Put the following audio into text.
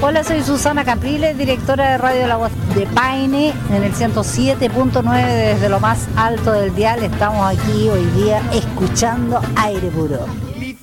Hola, soy Susana Capriles, directora de Radio La Voz de Paine, en el 107.9 desde lo más alto del dial. Estamos aquí hoy día escuchando Aire Puro.